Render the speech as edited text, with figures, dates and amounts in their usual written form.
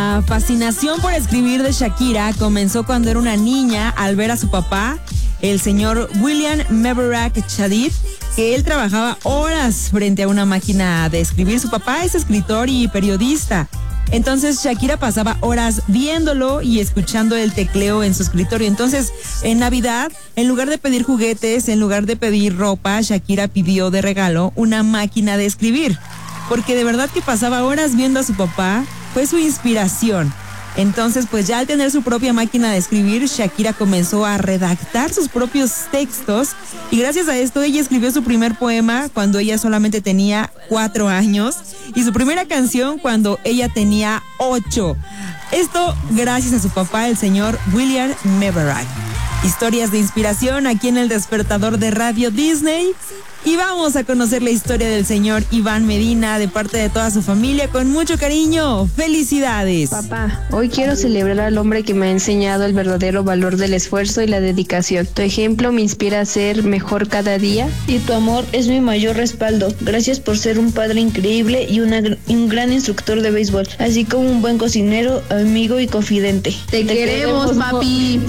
La fascinación por escribir de Shakira comenzó cuando era una niña al ver a su papá, el señor William Mebarak Chadid, que él trabajaba horas frente a una máquina de escribir. Su papá es escritor y periodista. Entonces Shakira pasaba horas viéndolo y escuchando el tecleo en su escritorio. Entonces, en Navidad, en lugar de pedir juguetes, en lugar de pedir ropa, Shakira pidió de regalo una máquina de escribir. Porque de verdad que pasaba horas viendo a su papá, fue su inspiración. Entonces, pues ya al tener su propia máquina de escribir, Shakira comenzó a redactar sus propios textos y gracias a esto ella escribió su primer poema cuando ella solamente tenía 4 años y su primera canción cuando ella tenía 8. Esto gracias a su papá, el señor William Mebarak. Historias de inspiración aquí en El Despertador de Radio Disney. Y vamos a conocer la historia del señor Iván Medina de parte de toda su familia con mucho cariño. ¡Felicidades! Papá, hoy quiero celebrar al hombre que me ha enseñado el verdadero valor del esfuerzo y la dedicación. Tu ejemplo me inspira a ser mejor cada día. Y tu amor es mi mayor respaldo. Gracias por ser un padre increíble y un gran instructor de béisbol, así como un buen cocinero, amigo y confidente. Te queremos, papi.